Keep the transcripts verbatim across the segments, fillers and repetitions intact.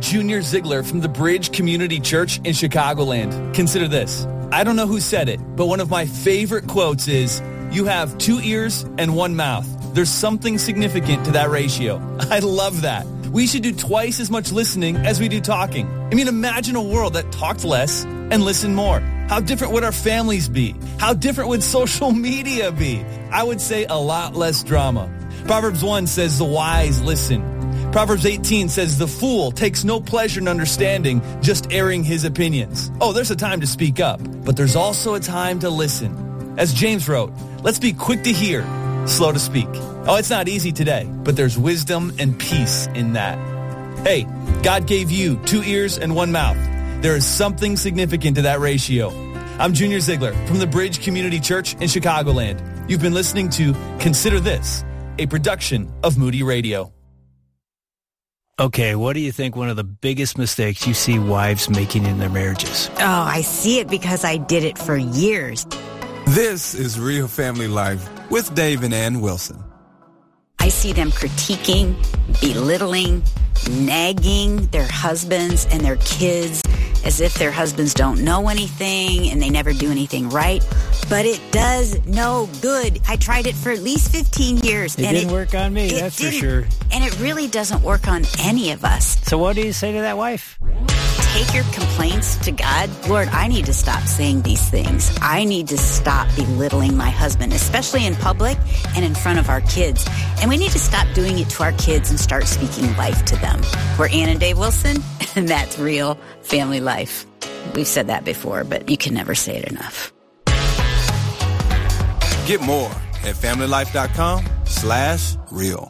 Junior Ziegler from the Bridge Community Church in Chicagoland. Consider this. I don't know who said it, but one of my favorite quotes is, "You have two ears and one mouth." There's something significant to that ratio. I love that. We should do twice as much listening as we do talking. I mean, imagine a world that talked less and listened more. How different would our families be? How different would social media be? I would say a lot less drama. Proverbs one says the wise listen. Proverbs eighteen says the fool takes no pleasure in understanding, just airing his opinions. Oh, there's a time to speak up, but there's also a time to listen. As James wrote, let's be quick to hear, slow to speak. Oh, it's not easy today, but there's wisdom and peace in that. Hey, God gave you two ears and one mouth. There is something significant to that ratio. I'm Junior Ziegler from the Bridge Community Church in Chicagoland. You've been listening to Consider This, a production of Moody Radio. Okay, what do you think one of the biggest mistakes you see wives making in their marriages? Oh, I see it because I did it for years. This is Real Family Life with Dave and Ann Wilson. I see them critiquing, belittling, nagging their husbands and their kids as if their husbands don't know anything and they never do anything right. But it does no good. I tried it for at least fifteen years. It and didn't it, work on me, it that's didn't. for sure. And it really doesn't work on any of us. So what do you say to that wife? Take your complaints to God. Lord, I need to stop saying these things. I need to stop belittling my husband, especially in public and in front of our kids. And we need to stop doing it to our kids and start speaking life to them. We're Ann and Dave Wilson, and that's Real Family Life. We've said that before, but you can never say it enough. Get more at familylife.com slash real.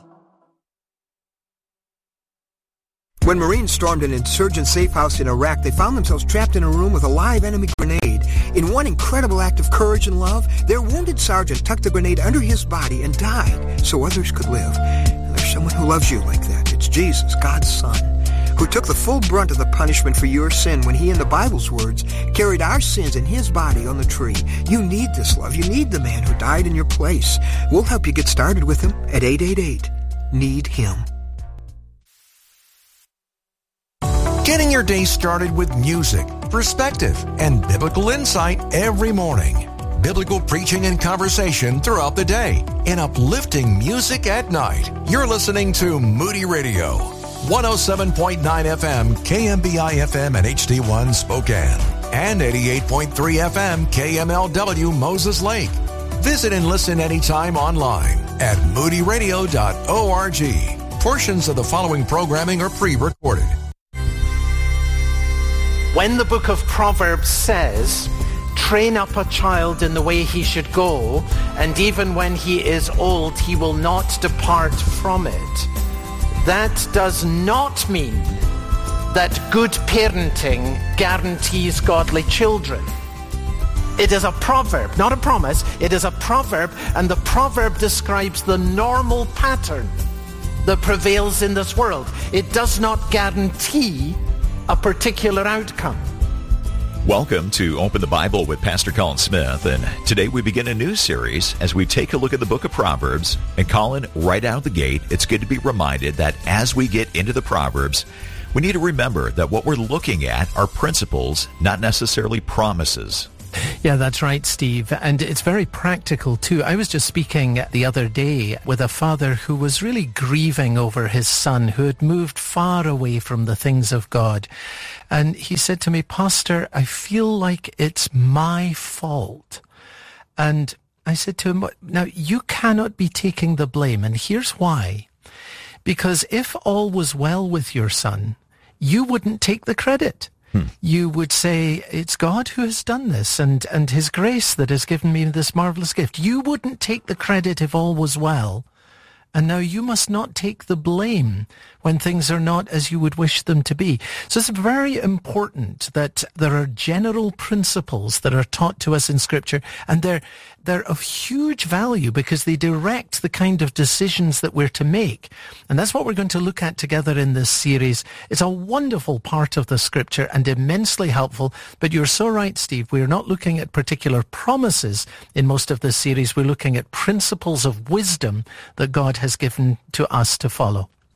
When Marines stormed an insurgent safe house in Iraq, they found themselves trapped in a room with a live enemy grenade. In one incredible act of courage and love, their wounded sergeant tucked the grenade under his body and died so others could live. And there's someone who loves you like that. It's Jesus, God's Son, who took the full brunt of the punishment for your sin when he, in the Bible's words, carried our sins in his body on the tree. You need this love. You need the man who died in your place. We'll help you get started with him at eight eight eight, need him. Getting your day started with music, perspective, and biblical insight every morning. Biblical preaching and conversation throughout the day. And uplifting music at night. You're listening to Moody Radio. one oh seven point nine F M, K M B I F M and H D one Spokane. And eighty-eight point three F M, K M L W Moses Lake. Visit and listen anytime online at moody radio dot org. Portions of the following programming are pre-recorded. When the book of Proverbs says, train up a child in the way he should go, and even when he is old, he will not depart from it, that does not mean that good parenting guarantees godly children. It is a proverb, not a promise. It is a proverb, and the proverb describes the normal pattern that prevails in this world. It does not guarantee a particular outcome. Welcome to Open the Bible with Pastor Colin Smith, and today we begin a new series as we take a look at the book of Proverbs. And Colin, right out of the gate, it's good to be reminded that as we get into the Proverbs, we need to remember that what we're looking at are principles, not necessarily promises. Yeah, that's right, Steve. And it's very practical, too. I was just speaking the other day with a father who was really grieving over his son who had moved far away from the things of God. And he said to me, Pastor, I feel like it's my fault. And I said to him, now, you cannot be taking the blame. And here's why. Because if all was well with your son, you wouldn't take the credit. Hmm. You would say, it's God who has done this and, and his grace that has given me this marvelous gift. You wouldn't take the credit if all was well. And now you must not take the blame when things are not as you would wish them to be. So it's very important that there are general principles that are taught to us in Scripture, and they're they're of huge value because they direct the kind of decisions that we're to make. And that's what we're going to look at together in this series. It's a wonderful part of the Scripture and immensely helpful. But you're so right, Steve. We're not looking at particular promises in most of this series. We're looking at principles of wisdom that God has given to us to follow.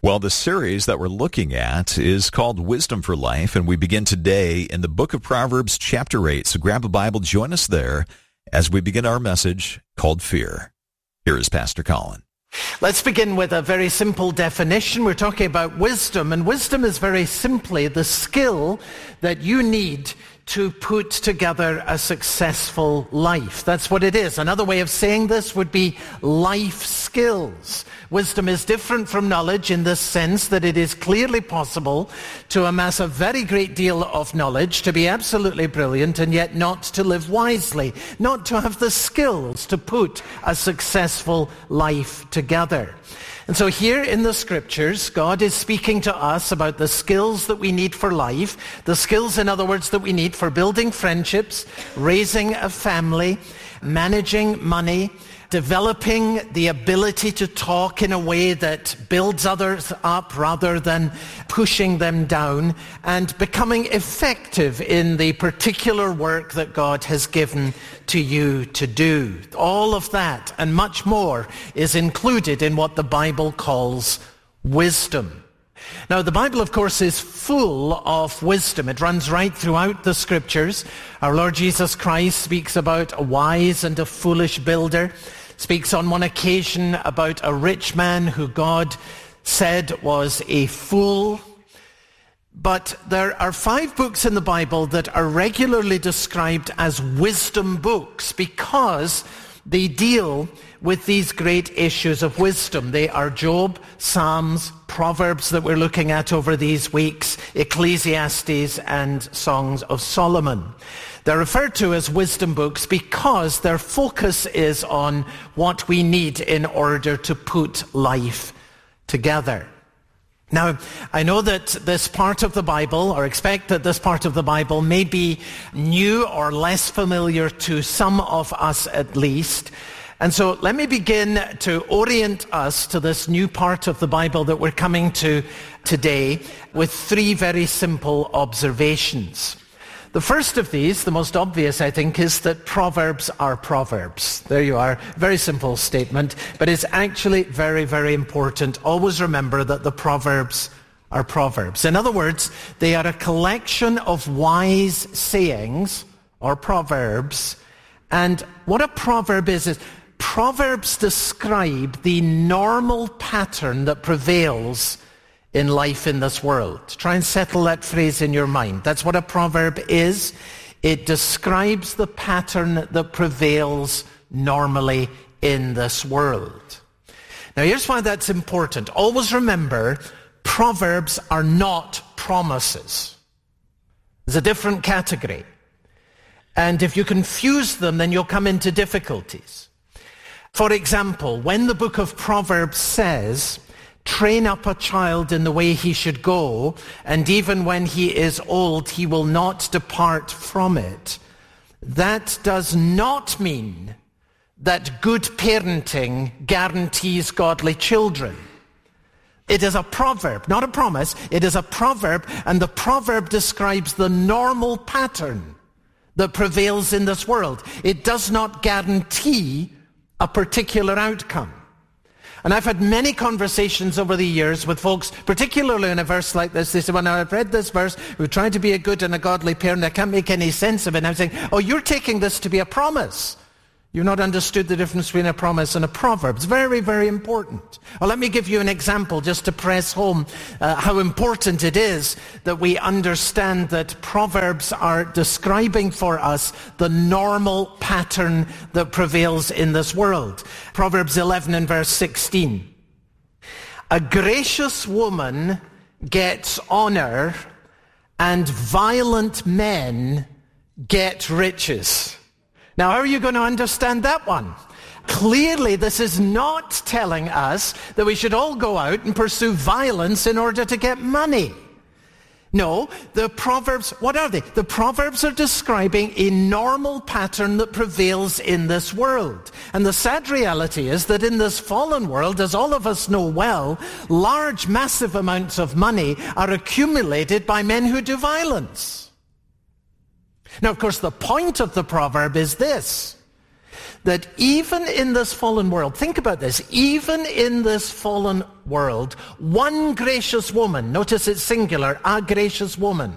Well, the series that we're looking at is called Wisdom for Life, and we begin today in the book of Proverbs, chapter eight. So grab a Bible, join us there as we begin our message called Fear. Here is Pastor Colin. Let's begin with a very simple definition. We're talking about wisdom, and wisdom is very simply the skill that you need to put together a successful life. That's what it is. Another way of saying this would be life skills. Wisdom is different from knowledge in the sense that it is clearly possible to amass a very great deal of knowledge, to be absolutely brilliant, and yet not to live wisely, not to have the skills to put a successful life together. And so here in the scriptures, God is speaking to us about the skills that we need for life, the skills, in other words, that we need for building friendships, raising a family, managing money, developing the ability to talk in a way that builds others up rather than pushing them down, and becoming effective in the particular work that God has given to you to do. All of that and much more is included in what the Bible calls wisdom. Now, the Bible, of course, is full of wisdom. It runs right throughout the scriptures. Our Lord Jesus Christ speaks about a wise and a foolish builder, speaks on one occasion about a rich man who God said was a fool. But there are five books in the Bible that are regularly described as wisdom books because they deal with these great issues of wisdom. They are Job, Psalms, Proverbs that we're looking at over these weeks, Ecclesiastes, and Songs of Solomon. They're referred to as wisdom books because their focus is on what we need in order to put life together. Now, I know that this part of the Bible, or expect that this part of the Bible may be new or less familiar to some of us at least. And so let me begin to orient us to this new part of the Bible that we're coming to today with three very simple observations. The first of these, the most obvious, I think, is that Proverbs are Proverbs. There you are. Very simple statement, but it's actually very, very important. Always remember that the Proverbs are Proverbs. In other words, they are a collection of wise sayings, or proverbs. And what a proverb is, is Proverbs describe the normal pattern that prevails in life in this world. Try and settle that phrase in your mind. That's what a proverb is. It describes the pattern that prevails normally in this world. Now, here's why that's important. Always remember, proverbs are not promises. It's a different category. And if you confuse them, then you'll come into difficulties. For example, when the book of Proverbs says, train up a child in the way he should go, and even when he is old, he will not depart from it. That does not mean that good parenting guarantees godly children. It is a proverb, not a promise. It is a proverb, and the proverb describes the normal pattern that prevails in this world. It does not guarantee a particular outcome. And I've had many conversations over the years with folks, particularly in a verse like this. They say, well, now I've read this verse, we've tried to be a good and a godly parent, I can't make any sense of it. And I'm saying, oh, you're taking this to be a promise. You've not understood the difference between a promise and a proverb. It's very, very important. Well, let me give you an example just to press home uh, how important it is that we understand that Proverbs are describing for us the normal pattern that prevails in this world. Proverbs eleven and verse sixteen. A gracious woman gets honor, and violent men get riches. Now, how are you going to understand that one? Clearly, this is not telling us that we should all go out and pursue violence in order to get money. No, the Proverbs, what are they? The Proverbs are describing a normal pattern that prevails in this world. And the sad reality is that in this fallen world, as all of us know well, large, massive amounts of money are accumulated by men who do violence. Now, of course, the point of the proverb is this, that even in this fallen world, think about this, even in this fallen world, one gracious woman, notice it's singular, a gracious woman.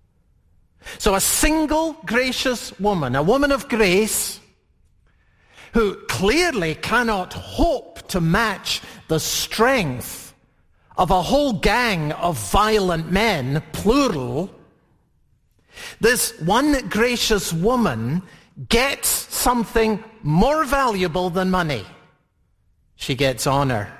So a single gracious woman, a woman of grace, who clearly cannot hope to match the strength of a whole gang of violent men, plural. This one gracious woman gets something more valuable than money. She gets honor.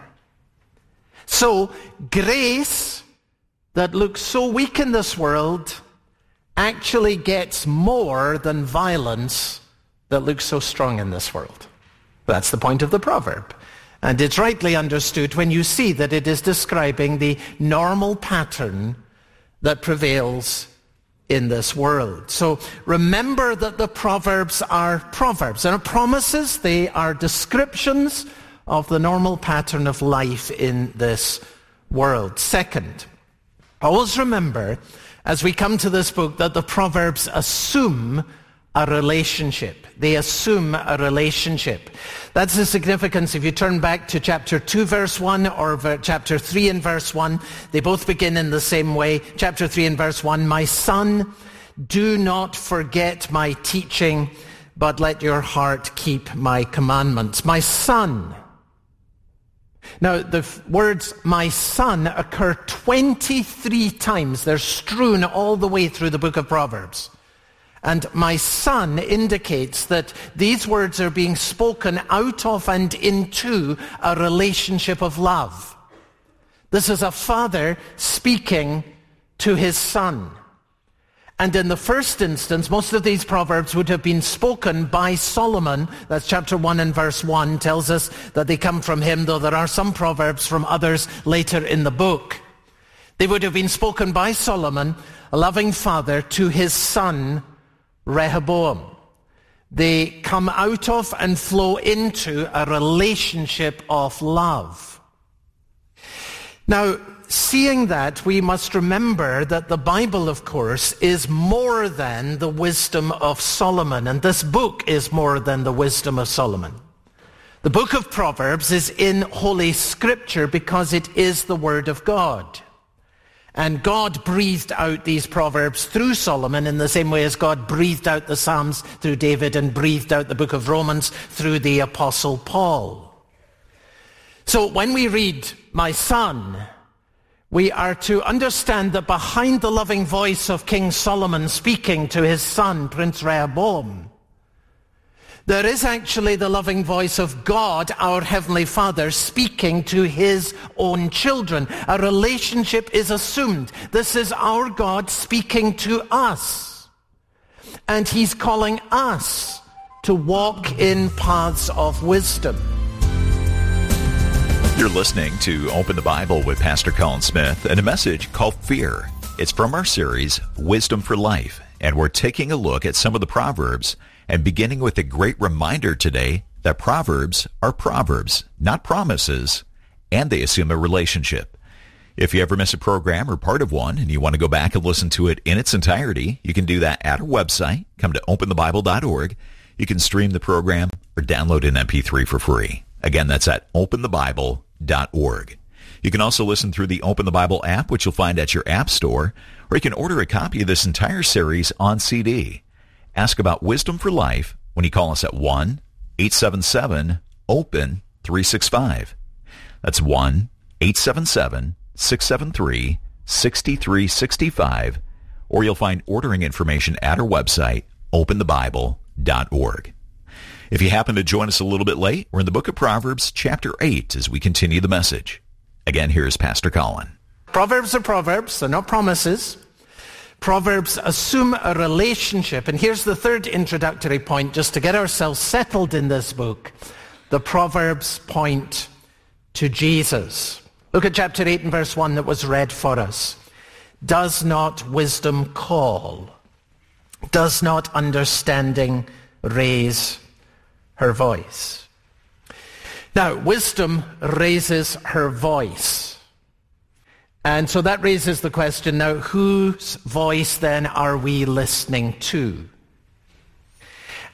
So grace that looks so weak in this world actually gets more than violence that looks so strong in this world. That's the point of the proverb. And it's rightly understood when you see that it is describing the normal pattern that prevails in this world. So remember that the proverbs are proverbs. They're not promises, they are descriptions of the normal pattern of life in this world. Second, always remember as we come to this book that the proverbs assume a relationship. They assume a relationship. That's the significance. If you turn back to chapter two, verse one, or chapter three and verse one, they both begin in the same way. Chapter three and verse one, my son, do not forget my teaching, but let your heart keep my commandments. My son. Now, the f- words my son occur twenty-three times. They're strewn all the way through the book of Proverbs. And my son indicates that these words are being spoken out of and into a relationship of love. This is a father speaking to his son. And in the first instance, most of these proverbs would have been spoken by Solomon. That's chapter one and verse one tells us that they come from him, though there are some proverbs from others later in the book. They would have been spoken by Solomon, a loving father, to his son Rehoboam. They come out of and flow into a relationship of love. Now, seeing that, we must remember that the Bible, of course, is more than the wisdom of Solomon, and this book is more than the wisdom of Solomon. The book of Proverbs is in Holy Scripture because it is the Word of God. And God breathed out these proverbs through Solomon in the same way as God breathed out the Psalms through David and breathed out the book of Romans through the Apostle Paul. So when we read, my son, we are to understand that behind the loving voice of King Solomon speaking to his son, Prince Rehoboam, there is actually the loving voice of God, our Heavenly Father, speaking to his own children. A relationship is assumed. This is our God speaking to us. And he's calling us to walk in paths of wisdom. You're listening to Open the Bible with Pastor Colin Smith and a message called Fear. It's from our series, Wisdom for Life, and we're taking a look at some of the Proverbs and beginning with a great reminder today that Proverbs are proverbs, not promises, and they assume a relationship. If you ever miss a program or part of one and you want to go back and listen to it in its entirety, you can do that at our website. Come to open the bible dot org. You can stream the program or download an M P three for free. Again, that's at open the bible dot org. You can also listen through the Open the Bible app, which you'll find at your app store, or you can order a copy of this entire series on C D. Ask about Wisdom for Life when you call us at one eight seven seven open three six five. That's one eight seven seven six seven three six three six five, or you'll find ordering information at our website, open the bible dot org. If you happen to join us a little bit late, we're in the book of Proverbs, chapter eight, as we continue the message. Again, here's Pastor Colin. Proverbs are proverbs, they're not promises. Proverbs assume a relationship. And here's the third introductory point, just to get ourselves settled in this book. The Proverbs point to Jesus. Look at chapter eight and verse one that was read for us. Does not wisdom call? Does not understanding raise her voice? Now, wisdom raises her voice. And so that raises the question, now, whose voice then are we listening to?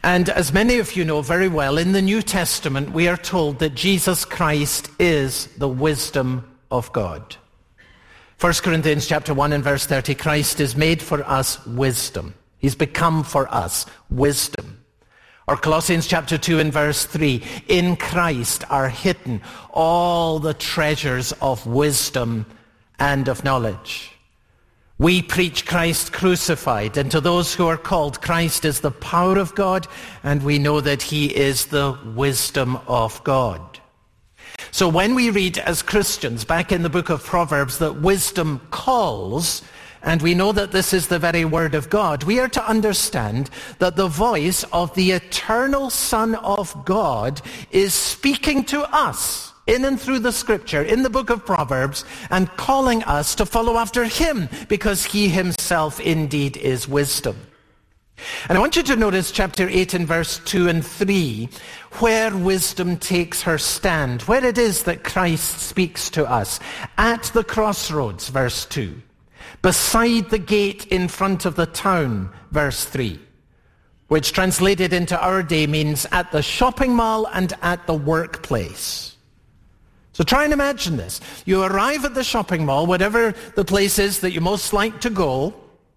And as many of you know very well, in the New Testament, we are told that Jesus Christ is the wisdom of God. First Corinthians chapter one and verse thirty, Christ is made for us wisdom. He's become for us wisdom. Or Colossians chapter two and verse three, in Christ are hidden all the treasures of wisdom and of knowledge. We preach Christ crucified, and to those who are called, Christ is the power of God, and we know that he is the wisdom of God. So when we read as Christians back in the book of Proverbs that wisdom calls, and we know that this is the very word of God, we are to understand that the voice of the eternal Son of God is speaking to us in and through the scripture, in the book of Proverbs, and calling us to follow after him, because he himself indeed is wisdom. And I want you to notice chapter eight and verse two and three, where wisdom takes her stand, where it is that Christ speaks to us. At the crossroads, verse two. Beside the gate in front of the town, verse three. Which translated into our day means at the shopping mall and at the workplace. So try and imagine this. You arrive at the shopping mall, whatever the place is that you most like to go,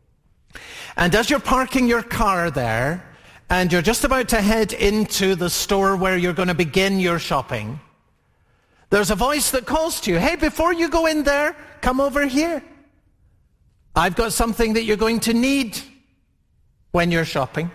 and as you're parking your car there, and you're just about to head into the store where you're going to begin your shopping, there's a voice that calls to you, hey, before you go in there, come over here. I've got something that you're going to need when you're shopping.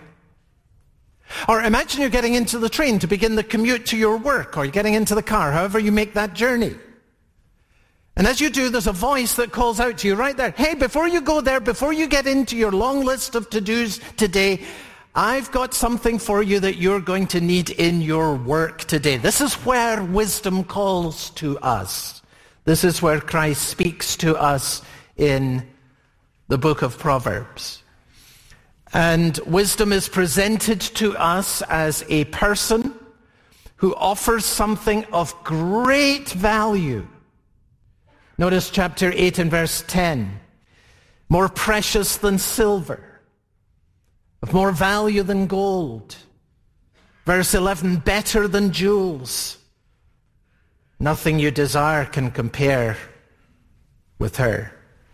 Or imagine you're getting into the train to begin the commute to your work, or you're getting into the car, however you make that journey. And as you do, there's a voice that calls out to you right there. Hey, before you go there, before you get into your long list of to-dos today, I've got something for you that you're going to need in your work today. This is where wisdom calls to us. This is where Christ speaks to us in the book of Proverbs. And wisdom is presented to us as a person who offers something of great value. Notice chapter eight and verse ten. More precious than silver, of more value than gold. Verse eleven, better than jewels. Nothing you desire can compare with her.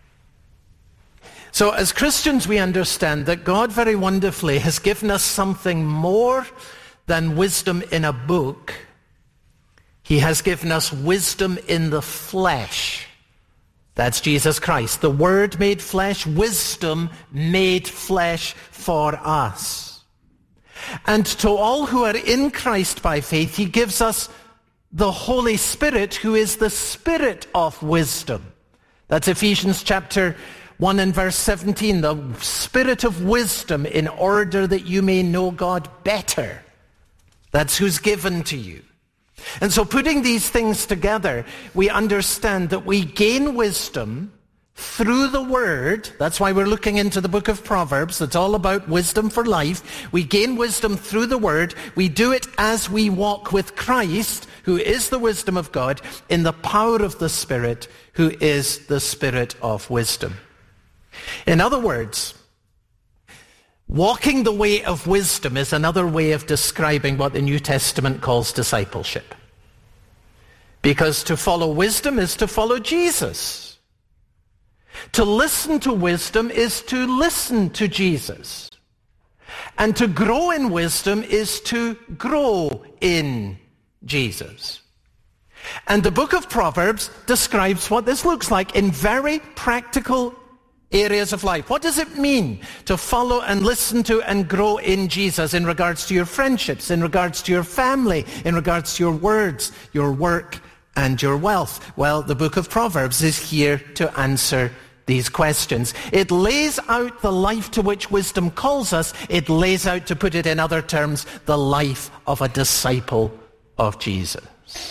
So as Christians, we understand that God very wonderfully has given us something more than wisdom in a book. He has given us wisdom in the flesh. That's Jesus Christ, the Word made flesh, wisdom made flesh for us. And to all who are in Christ by faith, he gives us the Holy Spirit, who is the Spirit of wisdom. That's Ephesians chapter one and verse seventeen, the Spirit of wisdom in order that you may know God better. That's who's given to you. And so putting these things together, we understand that we gain wisdom through the Word. That's why we're looking into the book of Proverbs. It's all about wisdom for life. We gain wisdom through the Word. We do it as we walk with Christ, who is the wisdom of God, in the power of the Spirit, who is the Spirit of wisdom. In other words, walking the way of wisdom is another way of describing what the New Testament calls discipleship. Because to follow wisdom is to follow Jesus. To listen to wisdom is to listen to Jesus. And to grow in wisdom is to grow in Jesus. And the book of Proverbs describes what this looks like in very practical areas of life. What does it mean to follow and listen to and grow in Jesus in regards to your friendships, in regards to your family, in regards to your words, your work, and your wealth? Well, the book of Proverbs is here to answer these questions. It lays out the life to which wisdom calls us. It lays out, to put it in other terms, the life of a disciple of Jesus.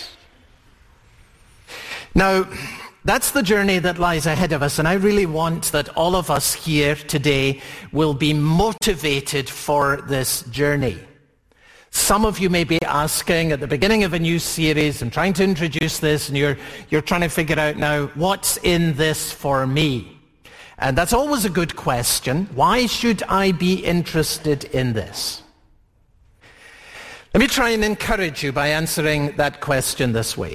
Now, that's the journey that lies ahead of us, and I really want that all of us here today will be motivated for this journey. Some of you may be asking at the beginning of a new series and trying to introduce this, and you're, you're trying to figure out now, what's in this for me? And that's always a good question. Why should I be interested in this? Let me try and encourage you by answering that question this way.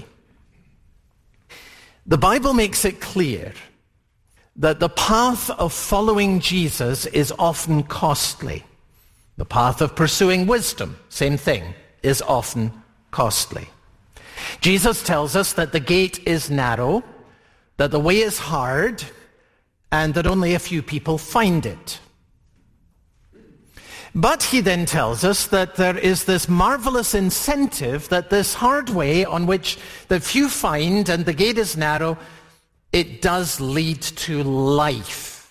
The Bible makes it clear that the path of following Jesus is often costly. The path of pursuing wisdom, same thing, is often costly. Jesus tells us that the gate is narrow, that the way is hard, and that only a few people find it. But he then tells us that there is this marvelous incentive that this hard way on which the few find and the gate is narrow, it does lead to life.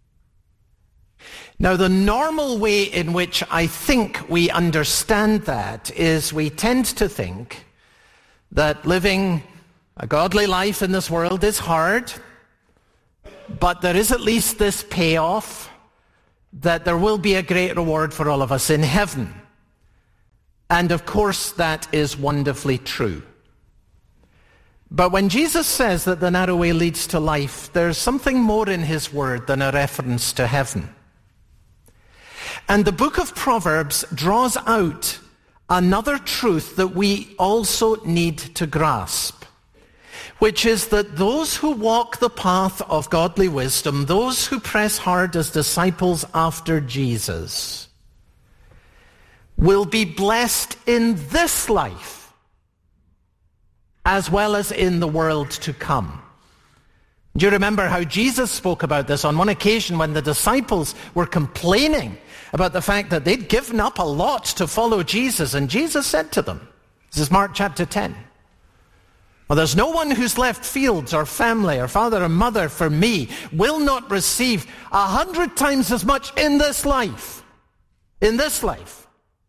Now, the normal way in which I think we understand that is we tend to think that living a godly life in this world is hard, but there is at least this payoff that there will be a great reward for all of us in heaven. And of course, that is wonderfully true. But when Jesus says that the narrow way leads to life, there's something more in his word than a reference to heaven. And the book of Proverbs draws out another truth that we also need to grasp, which is that those who walk the path of godly wisdom, those who press hard as disciples after Jesus, will be blessed in this life as well as in the world to come. Do you remember how Jesus spoke about this on one occasion when the disciples were complaining about the fact that they'd given up a lot to follow Jesus, and Jesus said to them, this is Mark chapter ten, well, there's no one who's left fields or family or father or mother for me will not receive a hundred times as much in this life, in this life,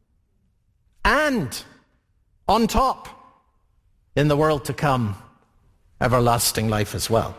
and on top, in the world to come, everlasting life as well.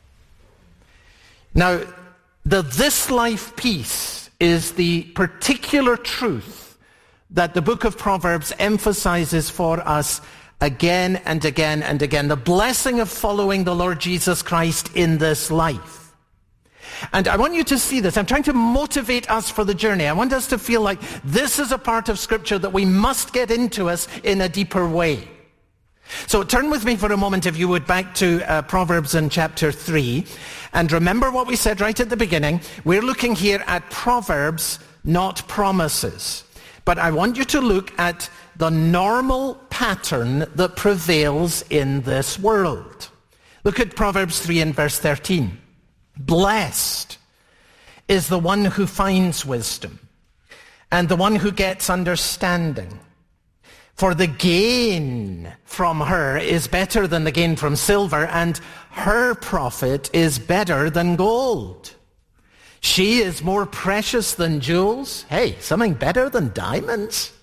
Now, the this life piece is the particular truth that the book of Proverbs emphasizes for us again and again and again. The blessing of following the Lord Jesus Christ in this life. And I want you to see this. I'm trying to motivate us for the journey. I want us to feel like this is a part of Scripture that we must get into us in a deeper way. So turn with me for a moment, if you would, back to uh, Proverbs in chapter three. And remember what we said right at the beginning. We're looking here at Proverbs, not promises. But I want you to look at the normal pattern that prevails in this world. Look at Proverbs three and verse thirteen. Blessed is the one who finds wisdom, and the one who gets understanding. For the gain from her is better than the gain from silver, and her profit is better than gold. She is more precious than jewels. Hey, something better than diamonds.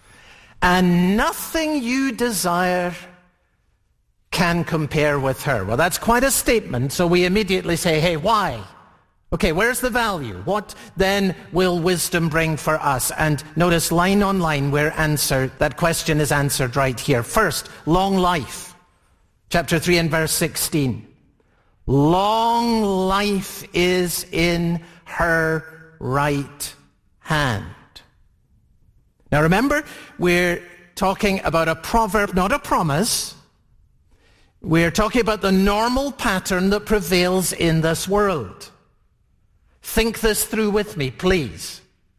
And nothing you desire can compare with her. Well, that's quite a statement, so we immediately say, hey, why? Okay, where's the value? What then will wisdom bring for us? And notice line on line we're answered, that question is answered right here. First, long life. Chapter three and verse sixteen. Long life is in her right hand. Now remember, we're talking about a proverb, not a promise. We're talking about the normal pattern that prevails in this world. Think this through with me, please.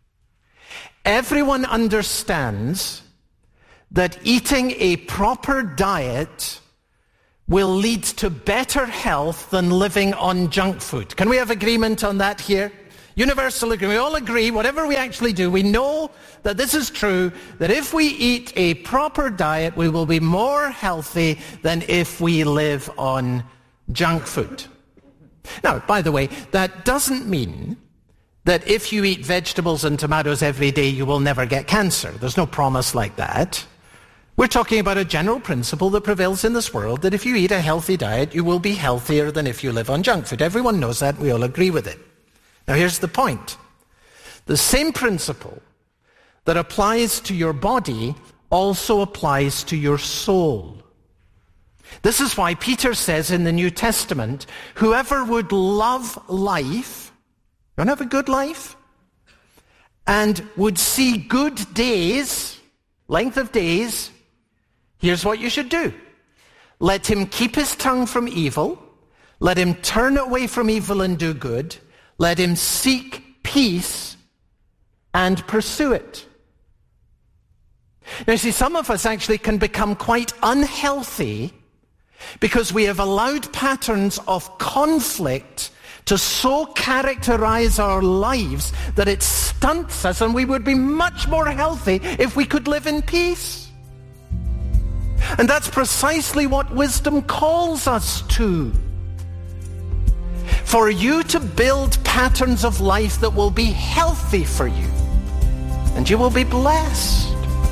Everyone understands that eating a proper diet will lead to better health than living on junk food. Can we have agreement on that here? Universal agreement. We all agree, whatever we actually do, we know that this is true, that if we eat a proper diet, we will be more healthy than if we live on junk food. Now, by the way, that doesn't mean that if you eat vegetables and tomatoes every day, you will never get cancer. There's no promise like that. We're talking about a general principle that prevails in this world, that if you eat a healthy diet, you will be healthier than if you live on junk food. Everyone knows that. We all agree with it. Now, here's the point. The same principle that applies to your body also applies to your soul. This is why Peter says in the New Testament, whoever would love life, you want to have a good life, and would see good days, length of days, here's what you should do. Let him keep his tongue from evil. Let him turn away from evil and do good. Let him seek peace and pursue it. Now, see, some of us actually can become quite unhealthy because we have allowed patterns of conflict to so characterize our lives that it stunts us, and we would be much more healthy if we could live in peace. And that's precisely what wisdom calls us to. For you to build patterns of life that will be healthy for you, and you will be blessed.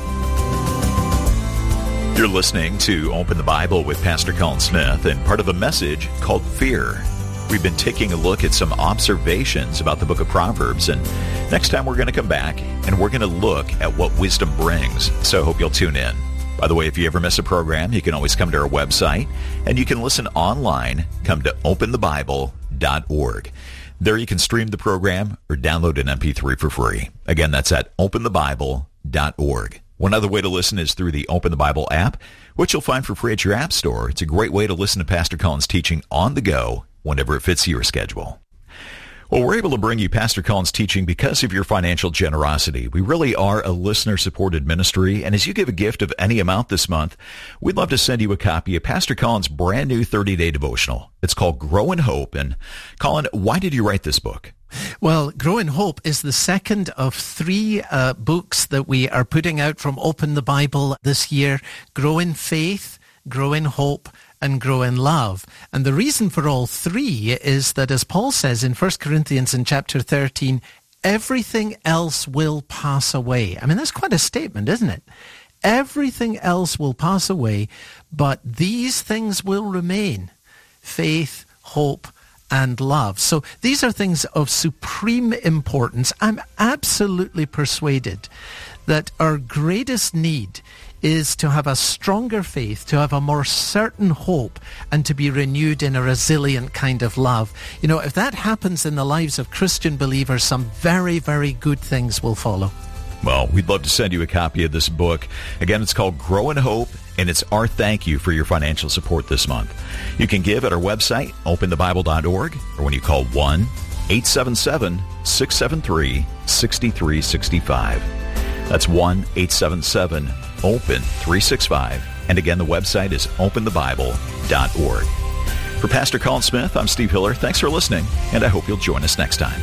You're listening to Open the Bible with Pastor Colin Smith, and part of a message called Fear. We've been taking a look at some observations about the book of Proverbs, and next time we're going to come back and we're going to look at what wisdom brings. So I hope you'll tune in. By the way, if you ever miss a program, you can always come to our website, and you can listen online. Come to open the bible dot org. There you can stream the program or download an M P three for free. Again, that's at open the bible dot org. One other way to listen is through the Open the Bible app, which you'll find for free at your app store. It's a great way to listen to Pastor Colin's teaching on the go whenever it fits your schedule. Well, we're able to bring you Pastor Colin's teaching because of your financial generosity. We really are a listener-supported ministry, and as you give a gift of any amount this month, we'd love to send you a copy of Pastor Colin's brand new thirty-day devotional. It's called Grow in Hope. And Colin, why did you write this book? Well, Grow in Hope is the second of three uh, books that we are putting out from Open the Bible this year. Grow in Faith, Grow in Hope, and Grow in Love. And the reason for all three is that, as Paul says in First Corinthians in chapter thirteen, everything else will pass away. I mean, that's quite a statement, isn't it? Everything else will pass away, but these things will remain: faith, hope, and love. So these are things of supreme importance. I'm absolutely persuaded that our greatest need is to have a stronger faith, to have a more certain hope, and to be renewed in a resilient kind of love. You know, if that happens in the lives of Christian believers, some very, very good things will follow. Well, we'd love to send you a copy of this book. Again, it's called Grow in Hope, and it's our thank you for your financial support this month. You can give at our website, open the bible dot org, or when you call one eight seven seven, six seven three, six three six five. That's one eight seven seven, open three six five. And again, the website is open the bible dot org. For Pastor Colin Smith, I'm Steve Hiller. Thanks for listening, and I hope you'll join us next time.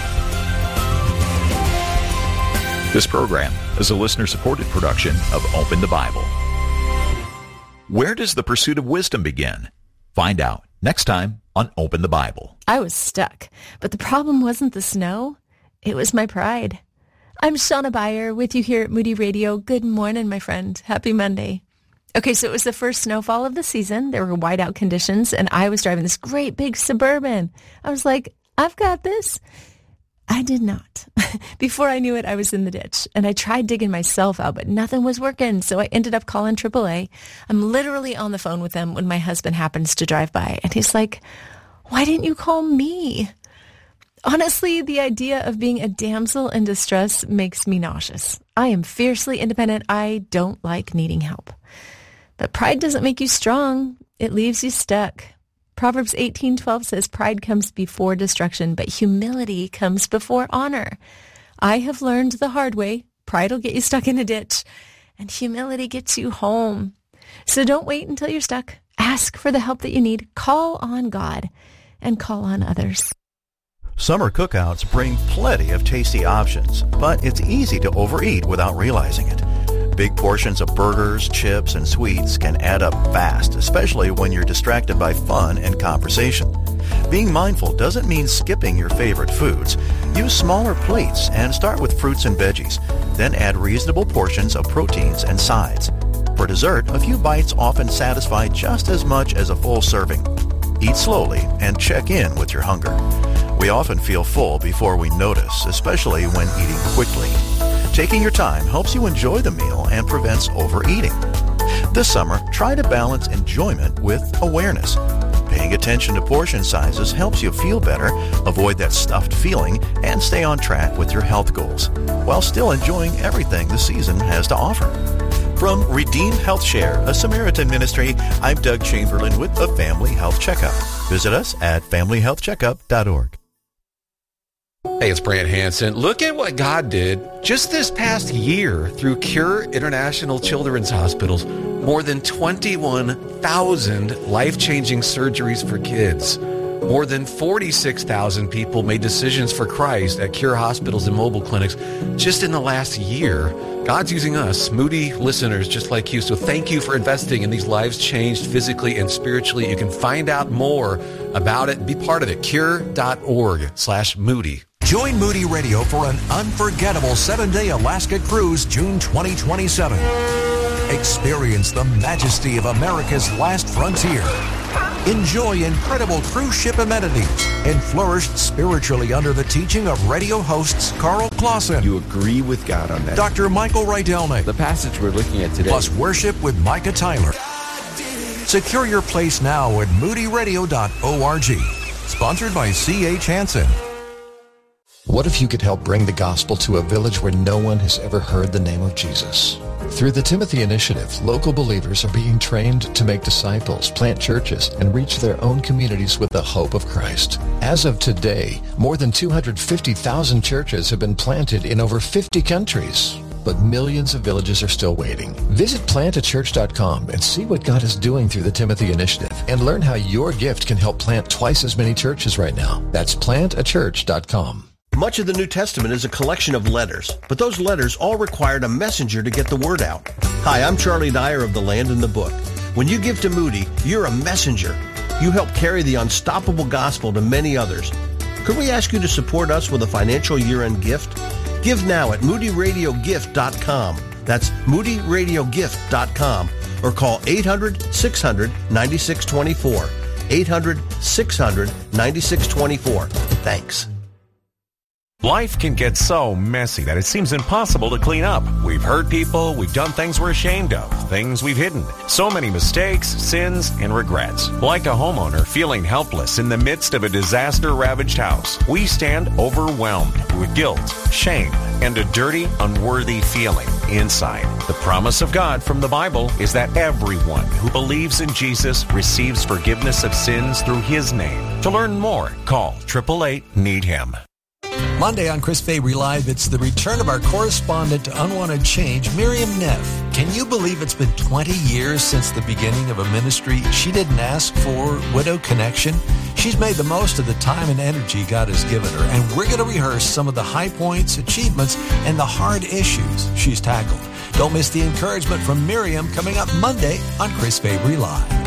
This program is a listener-supported production of Open the Bible. Where does the pursuit of wisdom begin? Find out next time on Open the Bible. I was stuck, but the problem wasn't the snow. It was my pride. I'm Shauna Beyer with you here at Moody Radio. Good morning, my friend. Happy Monday. Okay, so it was the first snowfall of the season. There were whiteout conditions, and I was driving this great big Suburban. I was like, I've got this. I did not. Before I knew it, I was in the ditch, and I tried digging myself out, but nothing was working, so I ended up calling triple A. I'm literally on the phone with them when my husband happens to drive by, and he's like, why didn't you call me? Honestly, the idea of being a damsel in distress makes me nauseous. I am fiercely independent. I don't like needing help. But pride doesn't make you strong. It leaves you stuck. Proverbs eighteen twelve says, pride comes before destruction, but humility comes before honor. I have learned the hard way. Pride will get you stuck in a ditch, and humility gets you home. So don't wait until you're stuck. Ask for the help that you need. Call on God and call on others. Summer cookouts bring plenty of tasty options, but it's easy to overeat without realizing it. Big portions of burgers, chips, and sweets can add up fast, especially when you're distracted by fun and conversation. Being mindful doesn't mean skipping your favorite foods. Use smaller plates and start with fruits and veggies. Then add reasonable portions of proteins and sides. For dessert, a few bites often satisfy just as much as a full serving. Eat slowly and check in with your hunger. We often feel full before we notice, especially when eating quickly. Taking your time helps you enjoy the meal and prevents overeating. This summer, try to balance enjoyment with awareness. Paying attention to portion sizes helps you feel better, avoid that stuffed feeling, and stay on track with your health goals, while still enjoying everything the season has to offer. From Redeem Health Share, a Samaritan ministry, I'm Doug Chamberlain with a Family Health Checkup. Visit us at family health checkup dot org. Hey, it's Brant Hansen. Look at what God did just this past year through Cure International Children's Hospitals. More than twenty-one thousand life-changing surgeries for kids. More than forty-six thousand people made decisions for Christ at Cure hospitals and mobile clinics just in the last year. God's using us, Moody listeners just like you. So thank you for investing in these lives changed physically and spiritually. You can find out more about it and be part of it. Cure.org slash Moody. Join Moody Radio for an unforgettable seven-day Alaska cruise June twenty twenty-seven. Experience the majesty of America's last frontier. Enjoy incredible cruise ship amenities and flourish spiritually under the teaching of radio hosts Carl Clausen. You agree with God on that. Doctor Michael Rydelnik. The passage we're looking at today. Plus worship with Micah Tyler. Secure your place now at moody radio dot org. Sponsored by C H Hansen. What if you could help bring the gospel to a village where no one has ever heard the name of Jesus? Through the Timothy Initiative, local believers are being trained to make disciples, plant churches, and reach their own communities with the hope of Christ. As of today, more than two hundred fifty thousand churches have been planted in over fifty countries. But millions of villages are still waiting. Visit plant a church dot com and see what God is doing through the Timothy Initiative and learn how your gift can help plant twice as many churches right now. That's plant a church dot com. Much of the New Testament is a collection of letters, but those letters all required a messenger to get the word out. Hi, I'm Charlie Dyer of The Land and the Book. When you give to Moody, you're a messenger. You help carry the unstoppable gospel to many others. Could we ask you to support us with a financial year-end gift? Give now at moody radio gift dot com. That's moody radio gift dot com. Or call eight hundred, six hundred, ninety-six twenty-four. eight hundred, six hundred, ninety-six twenty-four. Thanks. Life can get so messy that it seems impossible to clean up. We've hurt people, we've done things we're ashamed of, things we've hidden. So many mistakes, sins, and regrets. Like a homeowner feeling helpless in the midst of a disaster-ravaged house, we stand overwhelmed with guilt, shame, and a dirty, unworthy feeling inside. The promise of God from the Bible is that everyone who believes in Jesus receives forgiveness of sins through His name. To learn more, call eight eight eight, need him. Monday on Chris Fabry Live, it's the return of our correspondent to Unwanted Change, Miriam Neff. Can you believe it's been twenty years since the beginning of a ministry she didn't ask for, Widow Connection? She's made the most of the time and energy God has given her, and we're going to rehearse some of the high points, achievements, and the hard issues she's tackled. Don't miss the encouragement from Miriam coming up Monday on Chris Fabry Live.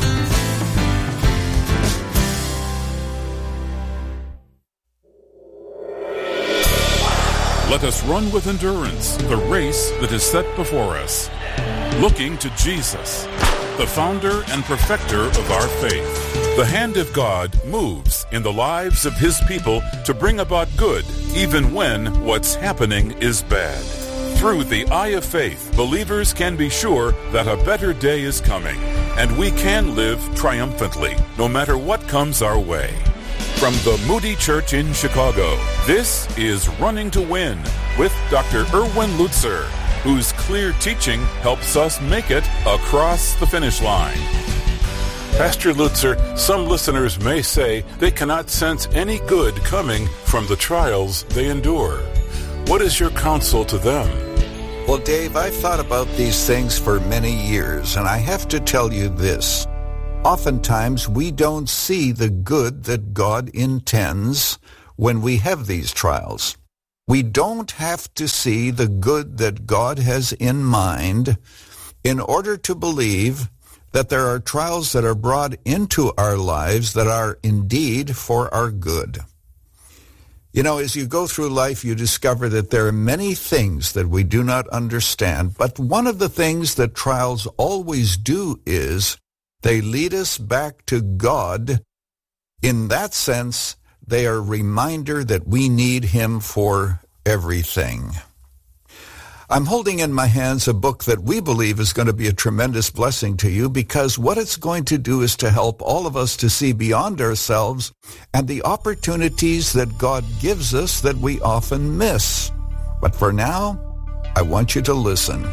Let us run with endurance the race that is set before us, looking to Jesus, the founder and perfecter of our faith. The hand of God moves in the lives of His people to bring about good, even when what's happening is bad. Through the eye of faith, believers can be sure that a better day is coming, and we can live triumphantly, no matter what comes our way. From the Moody Church in Chicago, this is Running to Win with Doctor Erwin Lutzer, whose clear teaching helps us make it across the finish line. Pastor Lutzer, some listeners may say they cannot sense any good coming from the trials they endure. What is your counsel to them? Well, Dave, I've thought about these things for many years, and I have to tell you this. Oftentimes, we don't see the good that God intends when we have these trials. We don't have to see the good that God has in mind in order to believe that there are trials that are brought into our lives that are indeed for our good. You know, as you go through life, you discover that there are many things that we do not understand, but one of the things that trials always do is they lead us back to God. In that sense, they are a reminder that we need Him for everything. I'm holding in my hands a book that we believe is going to be a tremendous blessing to you, because what it's going to do is to help all of us to see beyond ourselves and the opportunities that God gives us that we often miss. But for now, I want you to listen.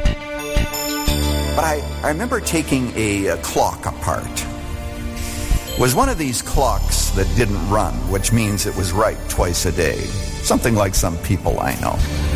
But I, I remember taking a, a clock apart. It was one of these clocks that didn't run, which means it was right twice a day. Something like some people I know.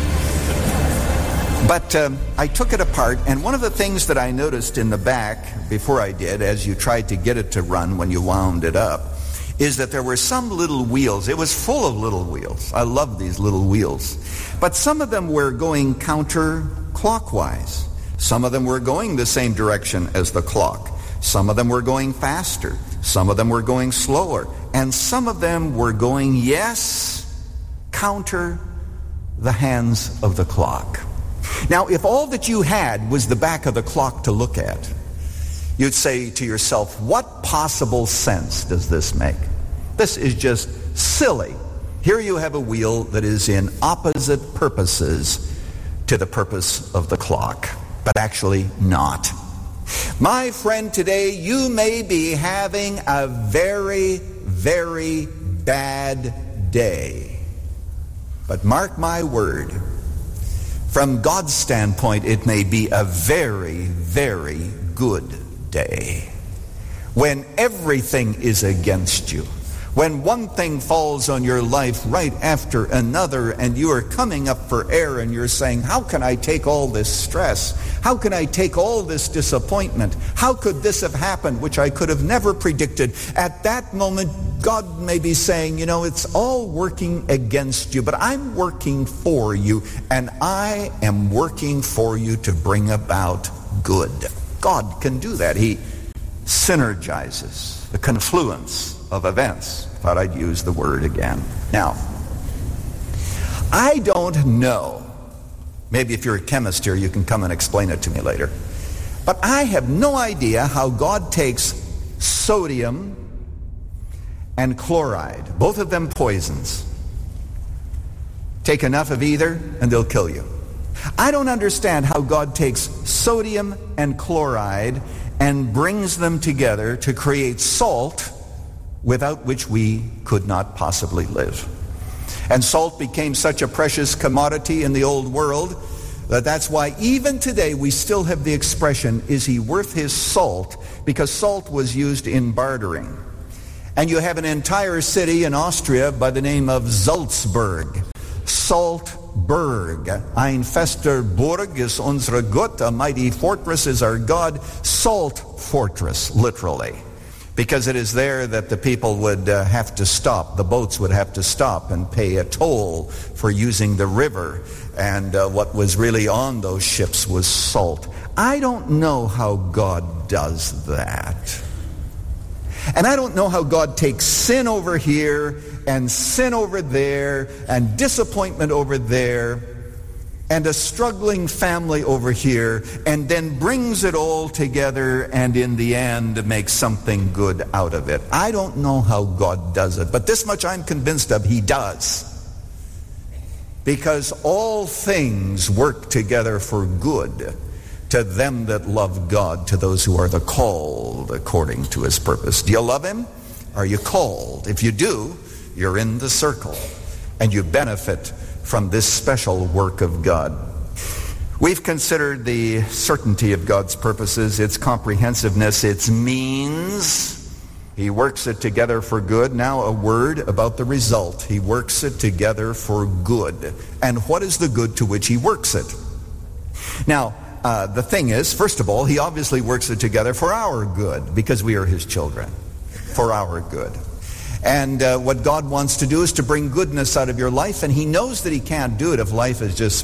But um, I took it apart, and one of the things that I noticed in the back before I did, as you tried to get it to run when you wound it up, is that there were some little wheels. It was full of little wheels. I love these little wheels. But some of them were going counterclockwise. Some of them were going the same direction as the clock. Some of them were going faster. Some of them were going slower. And some of them were going, yes, counter the hands of the clock. Now, if all that you had was the back of the clock to look at, you'd say to yourself, what possible sense does this make? This is just silly. Here you have a wheel that is in opposite purposes to the purpose of the clock, but actually not. My friend, today you may be having a very, very bad day. But mark my word, from God's standpoint, it may be a very, very good day. When everything is against you, when one thing falls on your life right after another, and you are coming up for air and you're saying, how can I take all this stress? How can I take all this disappointment? How could this have happened, which I could have never predicted? At that moment, God may be saying, you know, it's all working against you, but I'm working for you, and I am working for you to bring about good. God can do that. He synergizes the confluence of events. Thought I'd use the word again. Now, I don't know. Maybe if you're a chemist here, you can come and explain it to me later. But I have no idea how God takes sodium and chloride, both of them poisons. Take enough of either and they'll kill you. I don't understand how God takes sodium and chloride and brings them together to create salt, without which we could not possibly live. And salt became such a precious commodity in the old world that that's why even today we still have the expression, is he worth his salt? Because salt was used in bartering. And you have an entire city in Austria by the name of Salzburg. Saltburg. Ein fester Burg ist unsere Gott. A mighty fortress is our God. Salt fortress, literally. Because it is there that the people would uh, have to stop. The boats would have to stop and pay a toll for using the river. And uh, what was really on those ships was salt. I don't know how God does that. And I don't know how God takes sin over here and sin over there and disappointment over there and a struggling family over here, and then brings it all together and in the end makes something good out of it. I don't know how God does it, but this much I'm convinced of, he does. Because all things work together for good to them that love God, to those who are the called according to his purpose. Do you love him? Are you called? If you do, you're in the circle and you benefit from this special work of God. We've considered the certainty of God's purposes, its comprehensiveness, its means. He works it together for good. Now a word about the result. He works it together for good. And what is the good to which he works it? Now, uh, the thing is, first of all, he obviously works it together for our good, because we are his children. For our good. And uh, what God wants to do is to bring goodness out of your life, and he knows that he can't do it if life is just